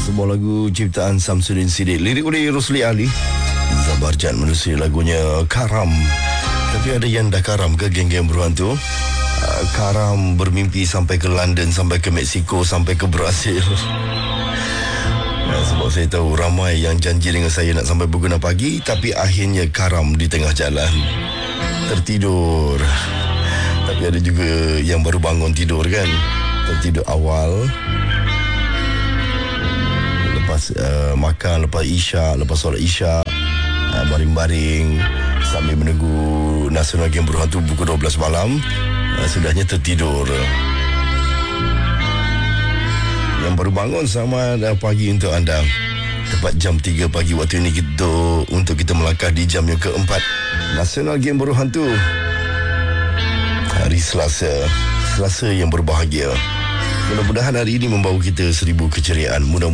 Sebuah lagu ciptaan Samsudin Siddiq, lirik oleh Rosli Ali. Zabarjan menerusi lagunya Karam. Tapi ada yang dah karam ke geng-geng berhantu? Karam bermimpi sampai ke London, sampai ke Mexico, sampai ke Brazil. Sebab saya tahu ramai yang janji dengan saya nak sampai pukul 6 pagi, tapi akhirnya karam di tengah jalan, tertidur. Tapi ada juga yang baru bangun tidur kan, tertidur awal, lepas makan, lepas isyak, lepas solat isyak, baring-baring sambil menunggu Nasional Game Berhantu pukul 12 malam. Sudahnya tertidur. Yang baru bangun, selamat pagi untuk anda. Tepat jam 3 pagi waktu ini untuk kita melangkah di jam yang keempat Nasional Game Berhantu. Hari Selasa yang berbahagia. Mudah-mudahan hari ini membawa kita 1000 keceriaan.